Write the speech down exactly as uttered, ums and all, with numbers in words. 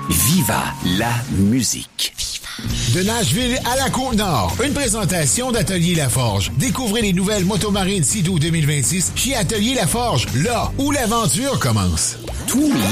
Viva la musique. De Nashville à la Côte-Nord, une présentation d'Atelier Laforge. Découvrez les nouvelles motomarines Sea-Doo deux mille vingt-six chez Atelier Laforge, là où l'aventure commence. Tous les